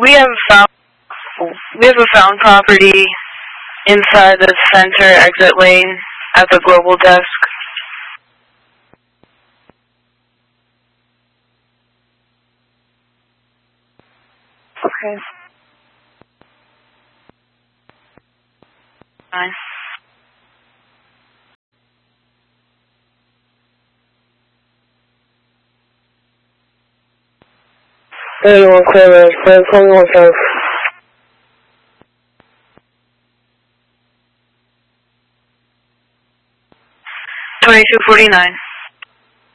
We have found we have a found property inside the center exit lane at the global desk. Okay. Fine. Anyone clear that? Plan 21-5. $22.49.